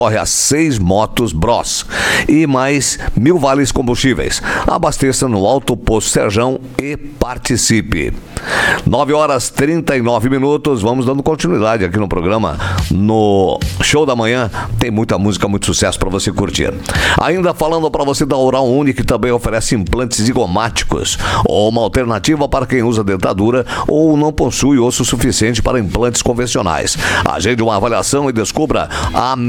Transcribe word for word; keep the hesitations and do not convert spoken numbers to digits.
Corre a seis motos Bros e mais mil vales combustíveis. Abasteça no Alto Posto Serjão e participe. nove horas trinta e nove minutos. Vamos dando continuidade aqui no programa. No Show da Manhã tem muita música, muito sucesso para você curtir. Ainda falando para você da Oral Uni, que também oferece implantes zigomáticos, ou uma alternativa para quem usa dentadura ou não possui osso suficiente para implantes convencionais. Agende uma avaliação e descubra a